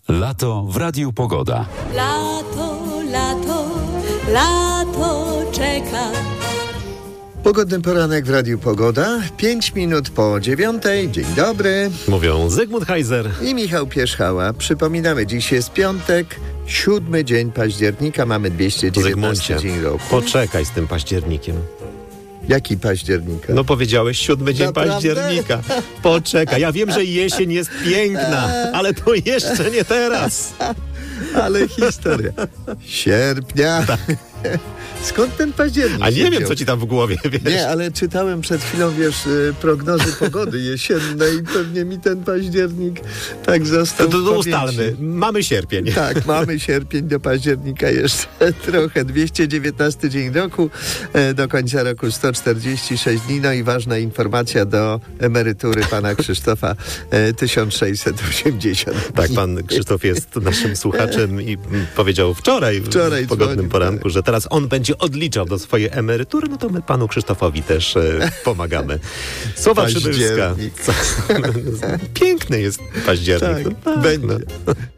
Lato w Radiu Pogoda. Lato, lato, lato czeka. Pogodny poranek w Radiu Pogoda. 5 minut po 9:00. Dzień dobry. Mówią Zygmunt Heiser I Michał Pierzchała. Przypominamy, dziś jest piątek, 7 dzień października. Mamy 219 Zygmuncie, dzień roku. poczekaj z tym październikiem. Jaki października? No powiedziałeś 7 dzień Naprawdę? października. Poczekaj, ja wiem, że jesień jest piękna, ale to jeszcze nie teraz. Ale historia. Sierpnia. Skąd ten październik? A nie się wiem, wziął? co ci tam w głowie, wiesz. Nie, ale czytałem przed chwilą, prognozy pogody jesiennej i pewnie mi ten październik tak został To w pamięci. ustalmy, mamy sierpień. Tak, mamy sierpień, do października jeszcze trochę. 219 dzień roku, do końca roku 146 dni. No i ważna informacja do emerytury pana Krzysztofa, 1680 Tak, dni. pan Krzysztof jest naszym słuchaczem i powiedział wczoraj w pogodnym dzwonił, poranku, tak. że teraz on będzie odliczał do swojej emerytury, no to my panu Krzysztofowi też pomagamy. Słowa przybylska. Październik. Piękny jest październik. Tak, No, będzie. no.